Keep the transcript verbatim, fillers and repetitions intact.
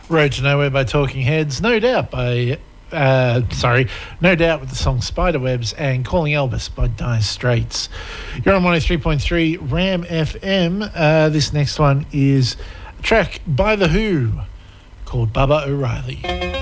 Road to Nowhere by Talking Heads, No Doubt by, uh, sorry, No Doubt with the song Spiderwebs, and Calling Elvis by Dire Straits. You're on one oh three point three Ram F M. Uh, this next one is a track by The Who called Baba O'Reilly.